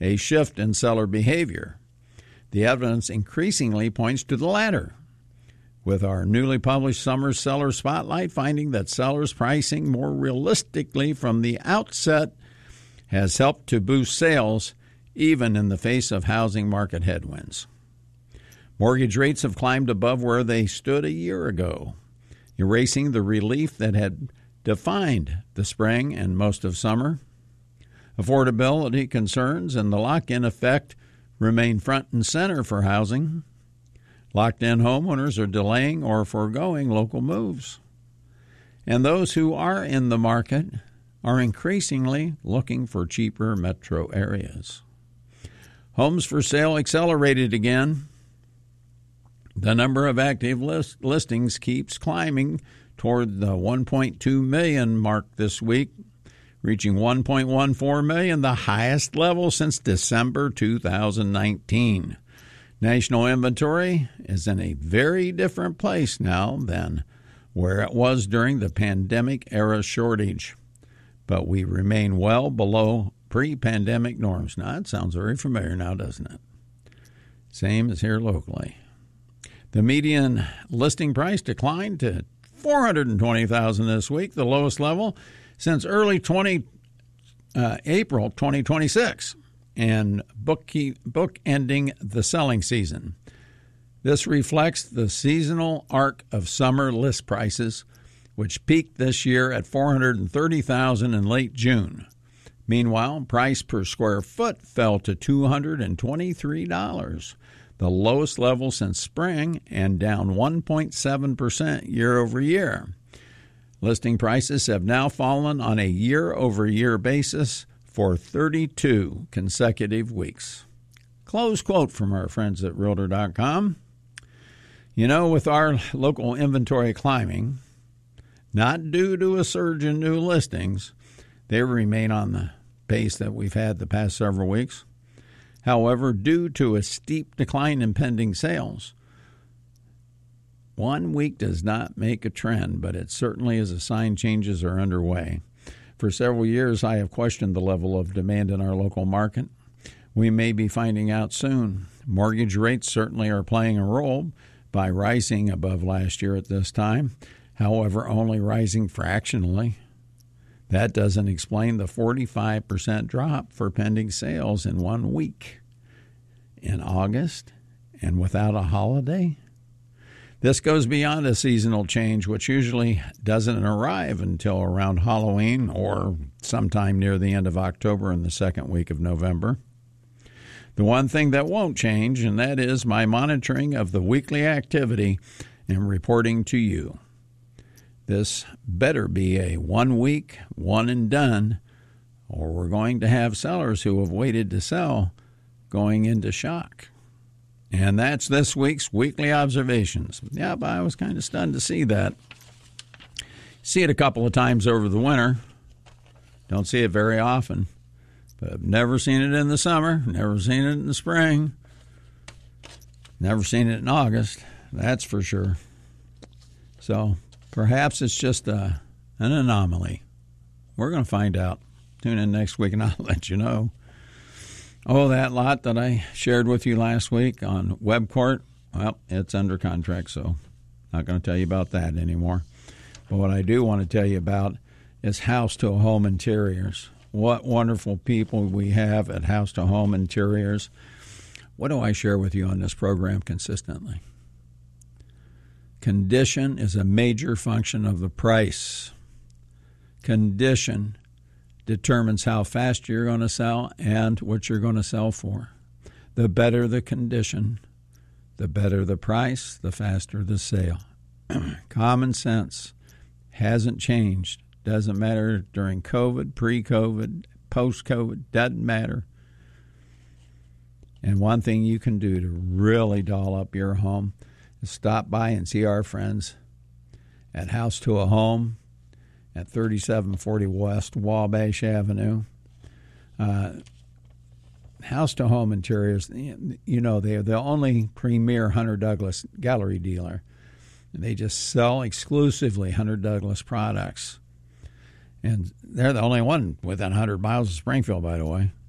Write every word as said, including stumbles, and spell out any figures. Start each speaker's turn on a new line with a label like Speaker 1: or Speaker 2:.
Speaker 1: a shift in seller behavior. The evidence increasingly points to the latter, with our newly published Summer Seller Spotlight finding that sellers pricing more realistically from the outset has helped to boost sales even in the face of housing market headwinds. Mortgage rates have climbed above where they stood a year ago, erasing the relief that had defined the spring and most of summer. Affordability concerns and the lock-in effect remain front and center for housing. Locked-in homeowners are delaying or foregoing local moves. And those who are in the market are increasingly looking for cheaper metro areas. Homes for sale accelerated again. The number of active list listings keeps climbing toward the one point two million mark this week, reaching one point one four million, the highest level since December two thousand nineteen. National inventory is in a very different place now than where it was during the pandemic-era shortage, but we remain well below pre-pandemic norms. Now, that sounds very familiar now, doesn't it? Same as here locally. The median listing price declined to four hundred twenty thousand dollars this week, the lowest level since early twenty, uh, April twenty twenty-six, and book bookending the selling season. This reflects the seasonal arc of summer list prices, which peaked this year at four hundred thirty thousand dollars in late June. Meanwhile, price per square foot fell to two hundred twenty-three dollars, the lowest level since spring, and down one point seven percent year over year. Listing prices have now fallen on a year-over-year basis for thirty-two consecutive weeks. Close quote from our friends at Realtor dot com. You know, with our local inventory climbing, not due to a surge in new listings, they remain on the pace that we've had the past several weeks. However, due to a steep decline in pending sales, one week does not make a trend, but it certainly is a sign changes are underway. For several years, I have questioned the level of demand in our local market. We may be finding out soon. Mortgage rates certainly are playing a role by rising above last year at this time, however, only rising fractionally. That doesn't explain the forty-five percent drop for pending sales in one week in August and without a holiday. This goes beyond a seasonal change, which usually doesn't arrive until around Halloween or sometime near the end of October and the second week of November. The one thing that won't change, and that is my monitoring of the weekly activity and reporting to you. This better be a one week, one and done, or we're going to have sellers who have waited to sell going into shock. And that's this week's Weekly Observations. Yeah, but I was kind of stunned to see that. See it a couple of times over the winter. Don't see it very often. But I've never seen it in the summer, never seen it in the spring, never seen it in August, that's for sure. So perhaps it's just a, an anomaly. We're going to find out. Tune in next week and I'll let you know. Oh, that lot that I shared with you last week on WebCourt, well, it's under contract, so not going to tell you about that anymore. But what I do want to tell you about is House to Home Interiors. What wonderful people we have at House to Home Interiors. What do I share with you on this program consistently? Condition is a major function of the price. Condition determines how fast you're going to sell and what you're going to sell for. The better the condition, the better the price, the faster the sale. Common sense hasn't changed. Doesn't matter during COVID, pre-COVID, post-COVID, doesn't matter. And one thing you can do to really doll up your home is stop by and see our friends at House to a Home at thirty-seven forty West Wabash Avenue. Uh, House to Home Interiors, you know, they're the only premier Hunter Douglas gallery dealer. They just sell exclusively Hunter Douglas products. And they're the only one within one hundred miles of Springfield, by the way.